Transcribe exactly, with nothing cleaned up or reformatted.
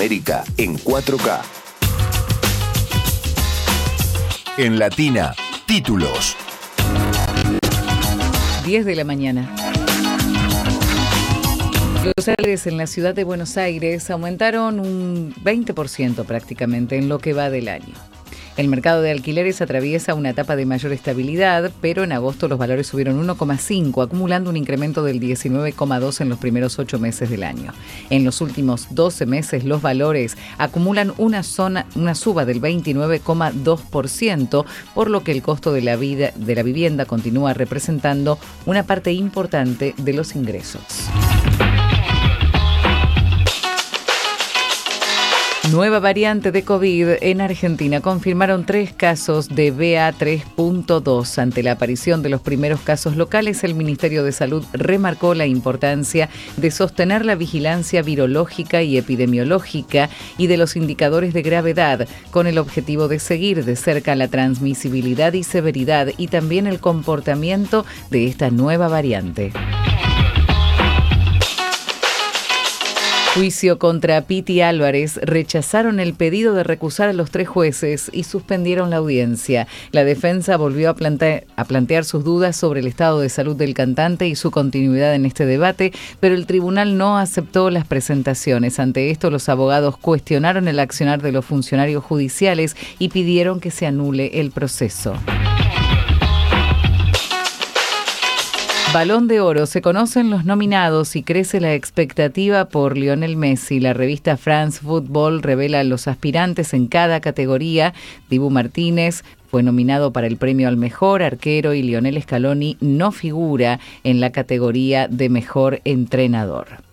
América en cuatro K. En Latina, títulos. diez de la mañana. Los alquileres en la ciudad de Buenos Aires aumentaron un veinte por ciento prácticamente en lo que va del año. El mercado de alquileres atraviesa una etapa de mayor estabilidad, pero en agosto los valores subieron uno coma cinco, acumulando un incremento del diecinueve coma dos en los primeros ocho meses del año. En los últimos doce meses los valores acumulan una, zona, una suba del veintinueve coma dos por ciento, por lo que el costo de la, vida, de la vivienda continúa representando una parte importante de los ingresos. Nueva variante de COVID en Argentina. Confirmaron tres casos de B A tres punto dos. Ante la aparición de los primeros casos locales, el Ministerio de Salud remarcó la importancia de sostener la vigilancia virológica y epidemiológica y de los indicadores de gravedad, con el objetivo de seguir de cerca la transmisibilidad y severidad y también el comportamiento de esta nueva variante. Juicio contra Piti Álvarez. Rechazaron el pedido de recusar a los tres jueces y suspendieron la audiencia. La defensa volvió a plantear, a plantear sus dudas sobre el estado de salud del cantante y su continuidad en este debate, pero el tribunal no aceptó las presentaciones. Ante esto, los abogados cuestionaron el accionar de los funcionarios judiciales y pidieron que se anule el proceso. Balón de Oro. Se conocen los nominados y crece la expectativa por Lionel Messi. La revista France Football revela los aspirantes en cada categoría. Dibu Martínez fue nominado para el premio al mejor arquero y Lionel Scaloni no figura en la categoría de mejor entrenador.